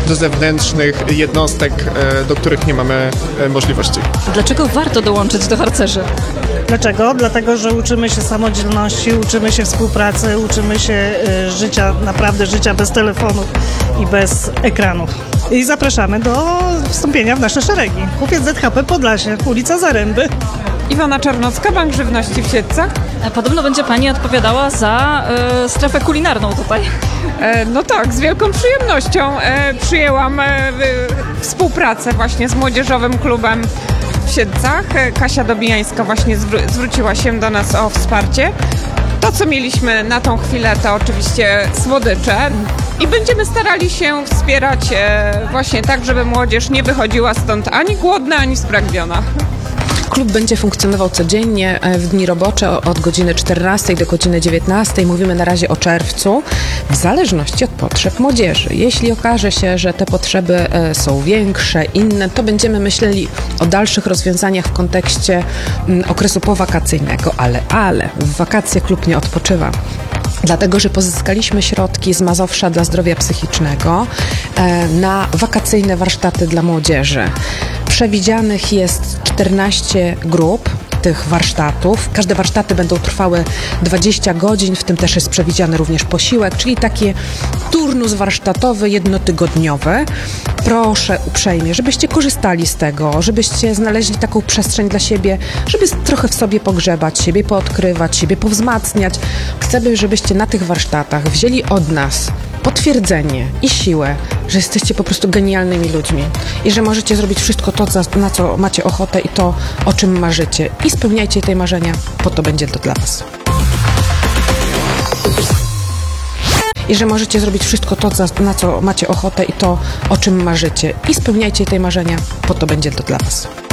do zewnętrznych jednostek, do których nie mamy możliwości. Dlaczego warto dołączyć do harcerzy? Dlaczego? Dlatego, że uczymy się samodzielności, uczymy się współpracy, uczymy się życia, naprawdę życia bez telefonów i bez ekranów. I zapraszamy do wstąpienia w nasze szeregi. Kupiec ZHP Podlasie, ulica Zaręby. Iwona Czarnocka, Bank Żywności w Siedlcach. Podobno będzie Pani odpowiadała za strefę kulinarną tutaj. No tak, z wielką przyjemnością przyjęłam współpracę właśnie z Młodzieżowym Klubem w Siedlcach. Kasia Dobijańska właśnie zwróciła się do nas o wsparcie. To, co mieliśmy na tą chwilę, to oczywiście słodycze i będziemy starali się wspierać właśnie tak, żeby młodzież nie wychodziła stąd ani głodna, ani spragniona. Klub będzie funkcjonował codziennie w dni robocze od godziny 14 do godziny 19. Mówimy na razie o czerwcu, w zależności od potrzeb młodzieży. Jeśli okaże się, że te potrzeby są większe, inne, to będziemy myśleli o dalszych rozwiązaniach w kontekście okresu powakacyjnego, ale w wakacje klub nie odpoczywa. Dlatego, że pozyskaliśmy środki z Mazowsza dla zdrowia psychicznego na wakacyjne warsztaty dla młodzieży. Przewidzianych jest 14 grup tych warsztatów. Każde warsztaty będą trwały 20 godzin, w tym też jest przewidziany również posiłek, czyli taki turnus warsztatowy jednotygodniowy. Proszę uprzejmie, żebyście korzystali z tego, żebyście znaleźli taką przestrzeń dla siebie, żeby trochę w sobie pogrzebać, siebie poodkrywać, siebie powzmacniać. Chcemy, żebyście na tych warsztatach wzięli od nas potwierdzenie i siłę, że jesteście po prostu genialnymi ludźmi i że możecie zrobić wszystko to, na co macie ochotę i to, o czym marzycie. I spełniajcie te marzenia, po to będzie to dla was. I że możecie zrobić wszystko to, na co macie ochotę i to, o czym marzycie. I spełniajcie te marzenia, po to będzie to dla was.